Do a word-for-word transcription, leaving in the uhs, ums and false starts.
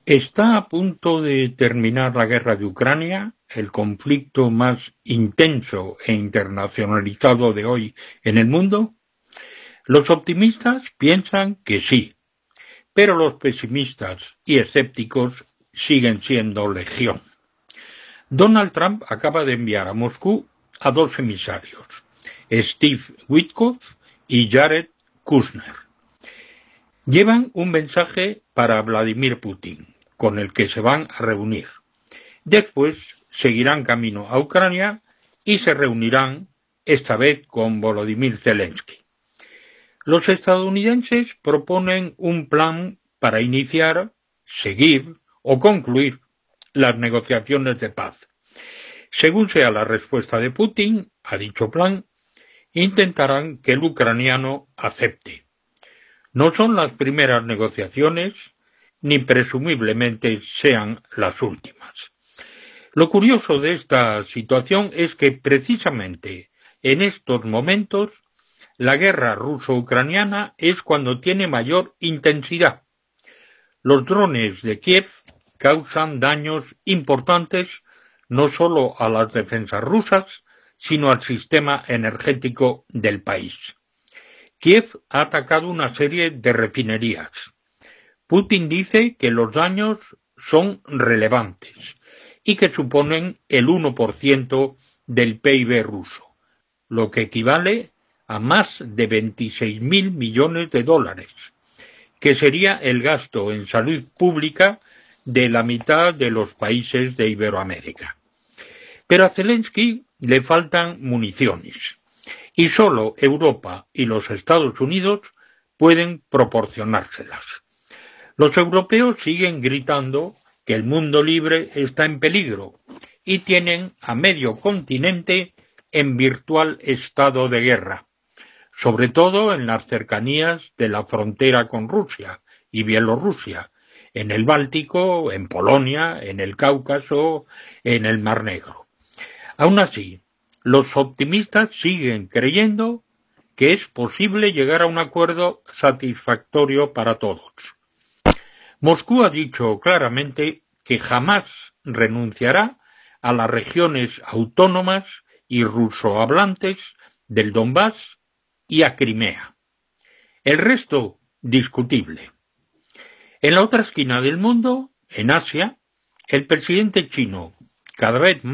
Está a punto de terminar la guerra de Ucrania, el conflicto más intenso e internacionalizado de hoy en el mundo. Los optimistas piensan que sí, pero los pesimistas y escépticos siguen siendo legión. Donald Trump acaba de enviar a Moscú a dos emisarios, Steve Witkoff y Jared Kushner. Llevan un mensaje para Vladimir Putin, con el que se van a reunir. Después seguirán camino a Ucrania y se reunirán, esta vez con Volodymyr Zelensky. Los estadounidenses proponen un plan para iniciar, seguir o concluir las negociaciones de paz. Según sea la respuesta de Putin a dicho plan, intentarán que el ucraniano acepte. No son las primeras negociaciones, ni presumiblemente sean las últimas. Lo curioso de esta situación es que precisamente en estos momentos la guerra ruso-ucraniana es cuando tiene mayor intensidad. Los drones de Kiev causan daños importantes no solo a las defensas rusas, sino al sistema energético del país. Kiev ha atacado una serie de refinerías. Putin dice que los daños son relevantes y que suponen el uno por ciento del P I B ruso, lo que equivale a más de veintiséis mil millones de dólares, que sería el gasto en salud pública de la mitad de los países de Iberoamérica. Pero a Zelensky le faltan municiones, y solo Europa y los Estados Unidos pueden proporcionárselas. Los europeos siguen gritando que el mundo libre está en peligro y tienen a medio continente en virtual estado de guerra, sobre todo en las cercanías de la frontera con Rusia y Bielorrusia, en el Báltico, en Polonia, en el Cáucaso, en el Mar Negro. Aun así, los optimistas siguen creyendo que es posible llegar a un acuerdo satisfactorio para todos. Moscú ha dicho claramente que jamás renunciará a las regiones autónomas y rusohablantes del Donbass y a Crimea. El resto, discutible. En la otra esquina del mundo, en Asia, el presidente chino, cada vez